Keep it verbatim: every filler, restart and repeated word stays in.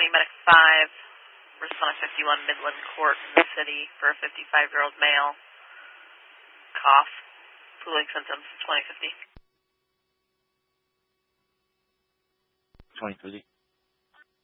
County Medic five, respondent fifty-one, Midland Court in the city for a fifty-five-year-old male. Cough, cooling symptoms, twenty fifty. twenty fifty.